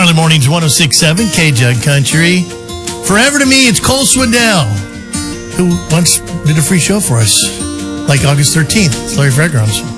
Early mornings, 106.7 K-Jug Country. Forever to me, it's Cole Swindell, who once did a free show for us, like August 13th, Larry Fairgrounds.